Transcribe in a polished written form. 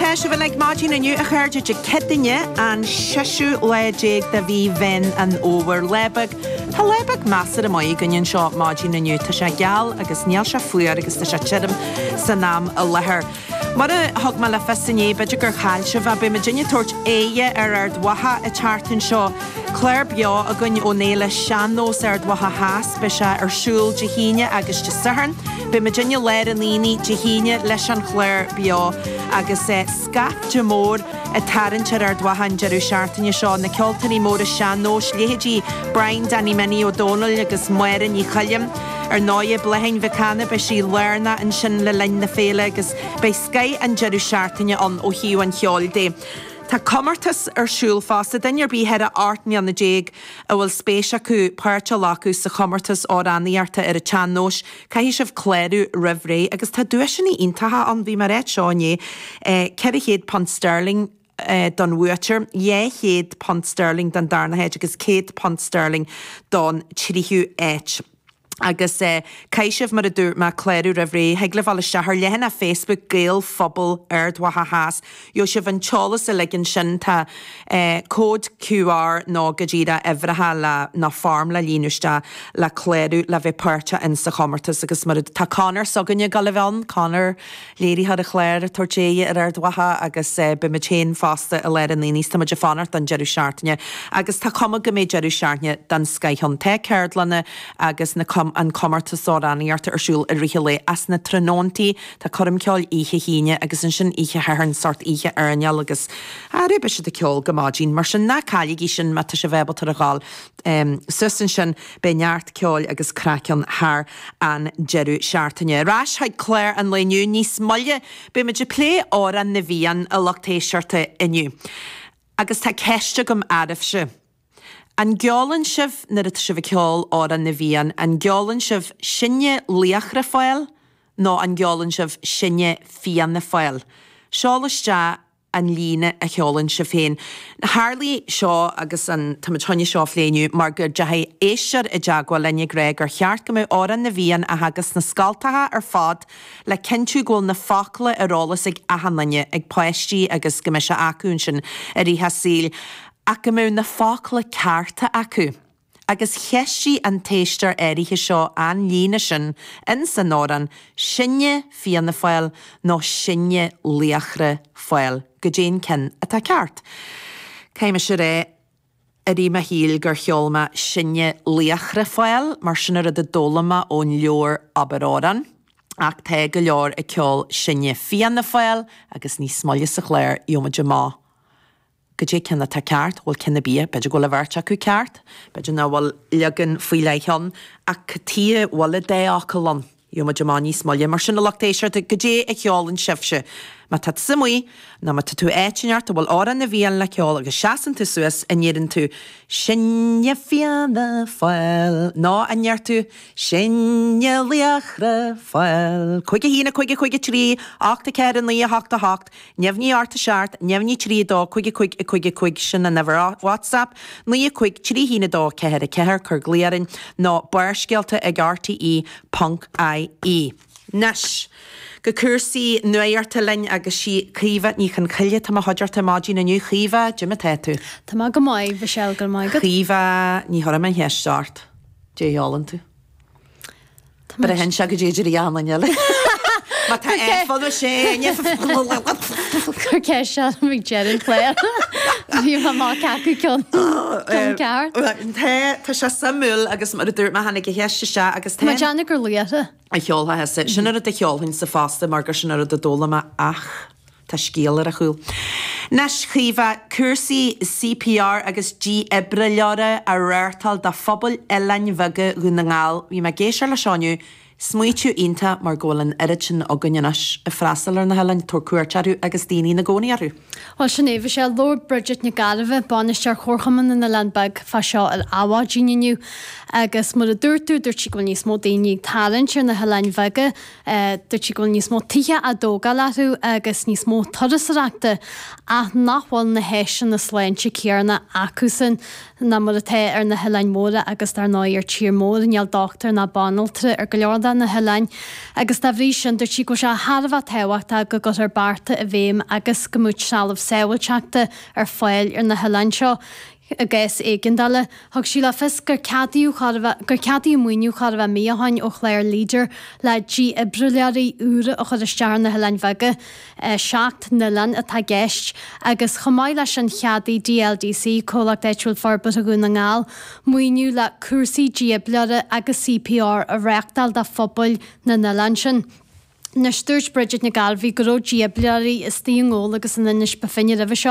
te se bhfuil ag máidín aniu a chuirde de cedaine an seisiú léideag de bhí ven an óhar lebag. Tá lebag measar am gannin seo máidín aniu tá sé geal agus níl se fuar agus tá sé tidm sa nám a lethir. Mar a thug me le fesané beidir gur chail se bheith be me dinne tuairt éige ar dwatha a teartain seo. Claire beo a gunne ó néile seanós ar dwatha háas be se ar siúil de híine agus de saharn. Be me dinne leir an líní de híine leis an Claire beo agus scap de mór a tarantir ar dwahan jeú seaartainine seo na ceoltaí mór a seanós léhédí Brian Danny Minnie O'Donnell agus muirin í chaillim ar náide blehain bhecana be sí learna an sin le lein na féile agus be Sky an jeú seaartainine an ó hiú an cheol dé. Tá commartas ar siúl fásta dainir bí head a artní an na déag a bhfuil spéis acu páirte lacu sa commartas ó ranníarta ar a teannós caihí sibh cléirú rihré agus tá duisina iontatha an bhí mar réit seáné £100 don Witcher, £100 don Darnahead agus £100 don Chirihu H. Agus caisih mar a dúr me cléirú rihré, heaglah bhla sethar lehan a Facebook gael phobal ar dwatha háas. Jo sibh an teolas a ligin sin tá cód QR ná go ddíra ehratha le na farm le línuiste le cléirú le bheith páirte in sa chomartas agus mar tá Conor soganne galibhán, Conor léirí had a chléir tortéie ar dwatha agus be me chéin fásta a leir an líní tá de fanart an jeú seaartainine agus tá cuma go méid jeú seaartainine dan Sky hon te ceardlanna agus na an commartas ó ranníarta arsúil a rithe le as na tróntaí tá chum ceáil ihe híine agus an sin ihe hearn sort ihe airneal agus rib se de ceol gomáidín mar sin na caiigí sin me se bhebal a gáil susan sin beneart ceáil agus crackan haar an jeú seaartainine. Rás haid Claire an leniu níos molle be me de lé á an na bhíon a lochtéisiirta inniu. Agus tá ceiste gom adamh se. An geolann sibh na it sibh ceol á an na bhíon, an geolann sibh sinne líachra fáil nó an geolann sibh sinne fian na fáil. Seoliste an líne a cheolann sibh féin. Na Harlí seo agus an tamathaine seo fléiniu mar gur deha éisiir i deagháil lenne gré gur cheart go mé á an na bhíon a hagus na scaltatha ar fád le cinú ggóil na fácla arálas ag ahanlanne ag páistí agus go me se acuún sin a ríthe síl. Ac ymw na fácla carta acu. Agus cheisí an téistar éirithe seo an líne sin in san nóran sinne fian na fáil nó sinne líachra fáil go dtéan cin atá ceart. Céime se ré a rí me híl gur cheolma sinne líachra fáil mar sin ar a dólama ón leor abaráran. Ach te go leor a ceol sinne fian na fáil agus ní smolle sa chléir ioma de má. Go dé cinna tá ceart, bhfuil cinna bí, beidir go le bhharrte acu ceart, beidir ná bhfuil legan faoi leitheann ach tí bhfuil dé acalan. Ioma de má níos molle mar sin na lochtéisiirta go dé a cheolann sibhse. Ma tá samuí na ma tú éitineart a bhfuil áran na bhíon le ceol agus seasan tú suas a níann tú sinne fianna fáil ná a neart tú sinne líachra fáil. Chuige hína chuige trí, 8 ceir an lí 8 8, neamhní áta seart, neamhní trí dó chuige sin na never WhatsApp, lí chuig trí hína dó ceir a ceir chur gléarin ná buirscealta ag RTE.ie. Nes. Go cursaí nuairta lein agus sí chríomh ní chan chuile tá haidirta máidín na nniu chríomh Jimime tú. Tá má go maiid bhe seil go maiid. Chríomh ní thora man heisteart déálan tú. Ba a hen se go déidir íanlaile. Má tá éfáil sé Chur cé se mé jean léir. Bhí má ceacu ceann ceart. Tá se samúil agus mar dúir me hena go heiste se agus Má deanna gur líata. A cheoltha heasa, sin ar a cheolhainn sa fásta mar gur sin ar a dólama ach tá scéalar a chuúil. Nes chríomh cursaí CPR agus G ebre leara a réirtal da phobal eilein bhige go na ngáil, bhí me géisiir le seániu smuitiú ionta mar ggólann irid sin a gunnenas a freistalar na heilein torcuairtearú agus daoine na gcónaíarú. Well, sin éh sé Lord Bridget na Galibh banistear chorchaman in na landbag fa seo al áhádíniu agus mar a dúirtú dúirt si go níos mó daoine talantir na heilein bhige dúirt si go níos mó tithe a dóga leatú agus níos mó tudasachta a nachhfuil na héisian na sléinte céarna acusan na mar a té ar na heilein móra agus ar náir tír mór neal doctor na banaltre ar go leorda éigeanta na heáin agus tá bhrí sin dúirt si go se Harbh tehaachta go gur barta a bhéim agus go múid sealamh saoilteachta ar fáil ar na heáin seo. agus éigendale thug sí le fis gur ceadíú muoinú char bheith míhain ó chléir líidir le dí i brúlearí úra a chud istear na heáin bheige seacht nulan atá gceist agus chomáid leis an cheadaí DLDC cólaach déitúil forbut a gún na ngáil muoinú le cuasaí díobleada agus CPR a réachtal de fphobal na nulan sin. Na stúirt Bridget na Galbhí go raibh díoblearí is tíon ngóla agus in inis befinne rih seo